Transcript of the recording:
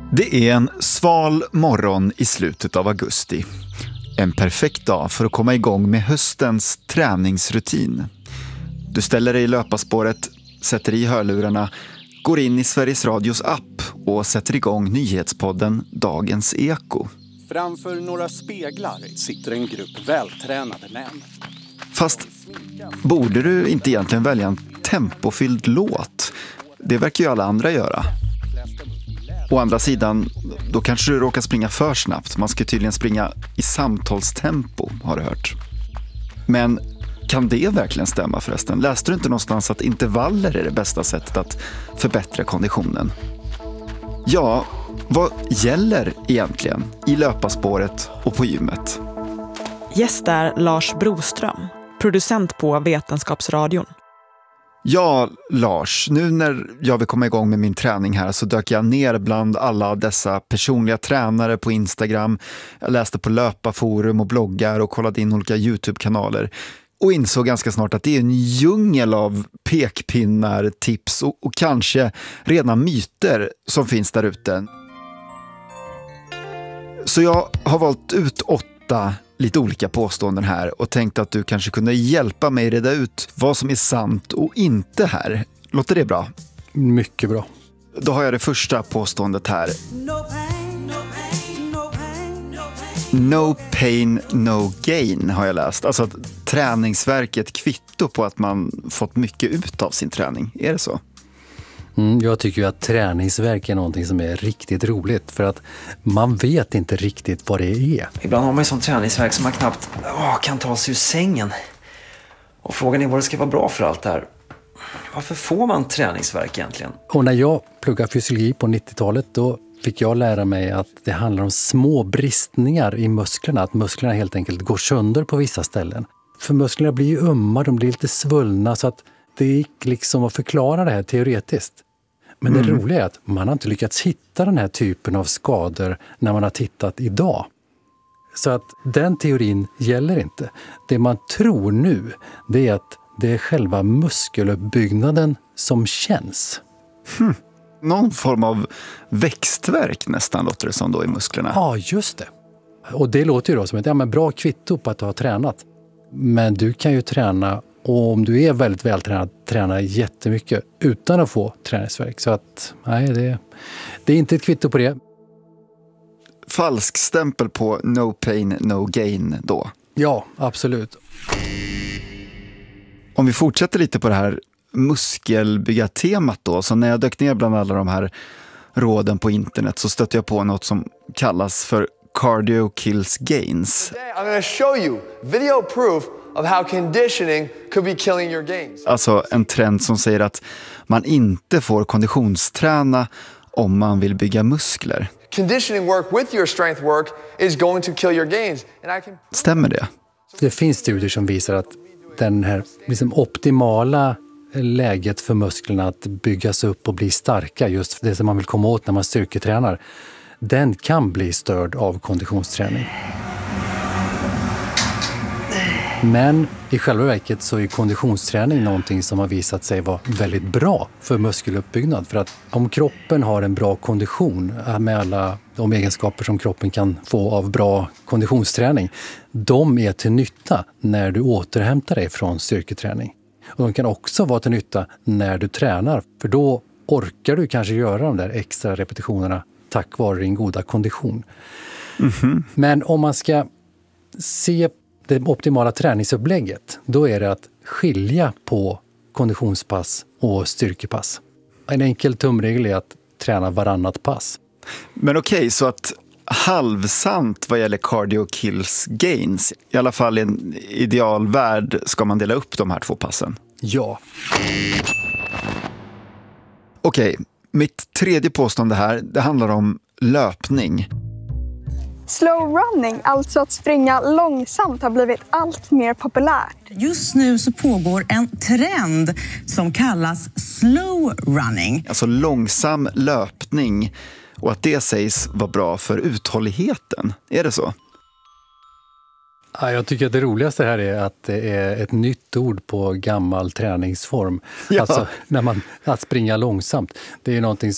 Det är en sval morgon i slutet av augusti. En perfekt dag för att komma igång med höstens träningsrutin. Du ställer dig i löparspåret, sätter i hörlurarna, går in i Sveriges Radios app och sätter igång nyhetspodden Dagens Eko. Framför några speglar sitter en grupp vältränade män. Fast borde du inte egentligen välja en tempofylld låt? Det verkar ju alla andra göra. Å andra sidan, då kanske du råkar springa för snabbt. Man ska tydligen springa i samtalstempo, har du hört. Men kan det verkligen stämma förresten? Läste du inte någonstans att intervaller är det bästa sättet att förbättra konditionen? Ja, vad gäller egentligen i löparspåret och på gymmet? Gäst är Lars Broström, producent på Vetenskapsradion. Ja, Lars, nu när jag vill komma igång med min träning här så dök jag ner bland alla dessa personliga tränare på Instagram. Jag läste på löparforum och bloggar och kollade in olika YouTube-kanaler. Och insåg ganska snart att det är en djungel av pekpinnar, tips och kanske rena myter som finns där ute. Så jag har valt ut 8 lite olika påståenden här och tänkte att du kanske kunde hjälpa mig reda ut vad som är sant och inte här. Låter det bra? Mycket bra. Då har jag det första påståendet här. No pain, no gain har jag läst. Alltså att träningsvärk är ett kvitto på att man fått mycket ut av sin träning. Är det så? Jag tycker ju att träningsvärk är någonting som är riktigt roligt för att man vet inte riktigt vad det är. Ibland har man ju sån träningsvärk som man knappt kan ta sig ur sängen. Och frågan är vad det ska vara bra för allt det här. Varför får man träningsvärk egentligen? Och när jag pluggade fysiologi på 90-talet då fick jag lära mig att det handlar om små bristningar i musklerna. Att musklerna helt enkelt går sönder på vissa ställen. För musklerna blir ju ömma, de blir lite svullna så att det gick liksom att förklara det här teoretiskt. Men det roliga är att man har inte lyckats hitta den här typen av skador när man har tittat idag. Så att den teorin gäller inte. Det man tror nu det är att det är själva muskeluppbyggnaden som känns. Någon form av växtverk nästan låter det som då i musklerna. Ja, just det. Och det låter ju då som ett bra kvitto på att du har tränat. Men du kan ju träna, och om du är väldigt vältränad, träna jättemycket utan att få träningsvärk. Så att, nej, det är inte ett kvitto på det. Falsk stämpel på no pain, no gain då? Ja, absolut. Om vi fortsätter lite på det här muskelbyggartemat då, så när jag dök ner bland alla de här råden på internet så stötte jag på något som kallas för cardio kills gains. I'm going to show you video proof of how conditioning could be killing your gains. Alltså en trend som säger att man inte får konditionsträna om man vill bygga muskler. Conditioning work with your strength work is going to kill your gains. Stämmer det? Det finns studier som visar att den här liksom optimala läget för musklerna att byggas upp och bli starka, just det som man vill komma åt när man styrketränar, den kan bli störd av konditionsträning. Men i själva verket så är konditionsträning någonting som har visat sig vara väldigt bra för muskeluppbyggnad. För att om kroppen har en bra kondition med alla de egenskaper som kroppen kan få av bra konditionsträning, de är till nytta när du återhämtar dig från styrketräning. Och de kan också vara till nytta när du tränar, för då orkar du kanske göra de där extra repetitionerna tack vare din goda kondition. Men om man ska se det optimala träningsupplägget, då är det att skilja på konditionspass och styrkepass. En enkel tumregel är att träna varannat pass. Men okej, så att halvsant vad gäller cardio kills gains, i alla fall i en idealvärld ska man dela upp de här 2 passen? Ja. Okej, mitt tredje påstående här, det handlar om löpning. Slow running, alltså att springa långsamt, har blivit allt mer populärt. Just nu så pågår en trend som kallas slow running. Alltså långsam löpning, och att det sägs vara bra för uthålligheten. Är det så? Ja, jag tycker att det roligaste här är att det är ett nytt ord på gammal träningsform. Ja. Alltså att springa långsamt. Det är någonting